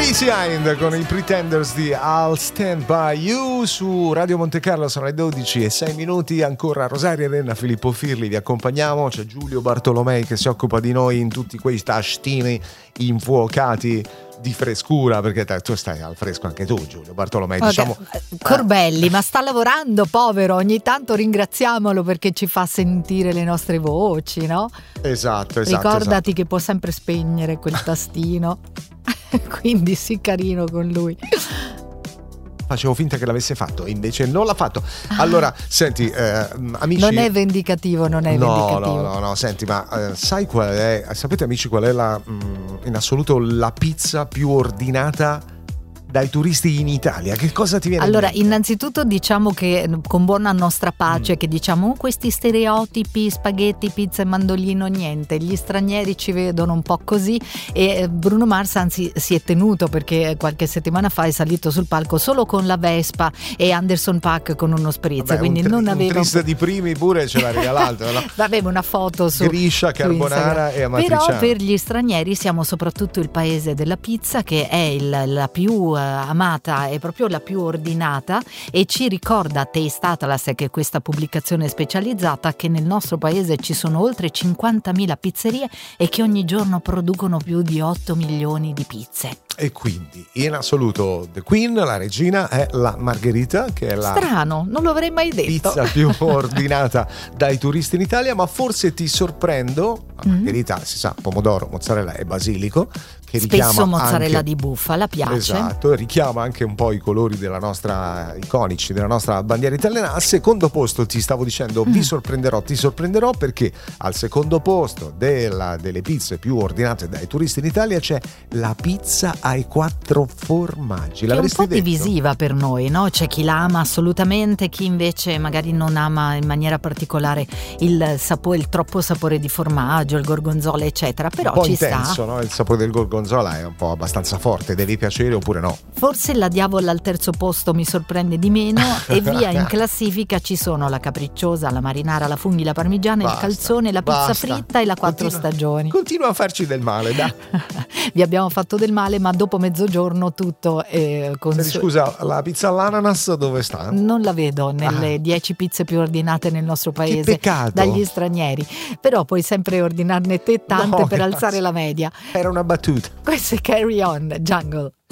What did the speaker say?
Easy Hind con i Pretenders di I'll Stand By You su Radio Monte Carlo. Sono le 12:06, ancora Rosaria Renna, Filippo Firli, vi accompagniamo. C'è Giulio Bartolomei che si occupa di noi in tutti quei tastini infuocati di frescura, perché tu stai al fresco anche tu, Giulio Bartolomei, okay. Diciamo Corbelli, ma sta lavorando, povero, ogni tanto ringraziamolo perché ci fa sentire le nostre voci, no? Esatto. Ricordati che può sempre spegnere quel tastino. Quindi sii carino con lui. Facevo finta che l'avesse fatto e invece non l'ha fatto. Allora, senti, amici, non è vendicativo, No, senti, ma sai qual è? Sapete, amici, qual è in assoluto la pizza più ordinata dai turisti in Italia? Che cosa ti viene allora in mente? Innanzitutto diciamo che con buona nostra pace che diciamo questi stereotipi, spaghetti, pizza e mandolino, niente, gli stranieri ci vedono un po' così, e Bruno Mars anzi si è tenuto, perché qualche settimana fa è salito sul palco solo con la Vespa e Anderson .Paak con uno spritz. Vabbè, quindi non aveva un triste di primi pure ce l'ha regalato, no? Aveva una foto su Griscia, carbonara e amatriciana. Però per gli stranieri siamo soprattutto il paese della pizza, che è la più amata, è proprio la più ordinata, e ci ricorda a Taste Atlas, che è questa pubblicazione specializzata, che nel nostro paese ci sono oltre 50.000 pizzerie e che ogni giorno producono più di 8 milioni di pizze. E quindi in assoluto The Queen, la regina, è la Margherita, che è la strano, non lo avrei mai detto, pizza più ordinata dai turisti in Italia. Ma forse ti sorprendo, la Margherita si sa, pomodoro, mozzarella e basilico, che spesso mozzarella anche, di bufala piace, esatto, richiama anche un po' i colori della nostra iconici della nostra bandiera italiana. Al secondo posto, ti stavo dicendo, ti sorprenderò perché al secondo posto delle pizze più ordinate dai turisti in Italia c'è la pizza ai 4 formaggi. Che è un po' divisiva per noi, no? C'è chi la ama assolutamente, chi invece magari non ama in maniera particolare il troppo sapore di formaggio, il gorgonzola eccetera, però un po' ci intenso, sta, no? Il sapore del gorgonzola è un po' abbastanza forte, devi piacere oppure no? Forse la diavola al terzo posto mi sorprende di meno e via in classifica ci sono la capricciosa, la marinara, la funghi, la parmigiana, il calzone, la pizza fritta e la quattro stagioni. Continua a farci del male, dai. Vi abbiamo fatto del male, ma dopo mezzogiorno tutto scusa, la pizza all'ananas dove sta? Non la vedo nelle 10 pizze più ordinate nel nostro paese. Che peccato. Dagli stranieri, però puoi sempre ordinarne te tante per alzare la media. Era una battuta. Questo è Carry On Jungle.